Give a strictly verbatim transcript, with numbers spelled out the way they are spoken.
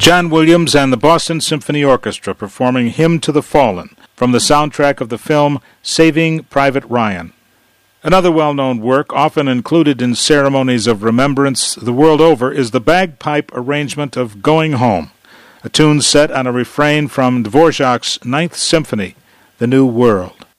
John Williams and the Boston Symphony Orchestra performing Hymn to the Fallen from the soundtrack of the film Saving Private Ryan. Another well-known work, often included in ceremonies of remembrance the world over, is the bagpipe arrangement of Going Home, a tune set on a refrain from Dvorak's Ninth Symphony, The New World.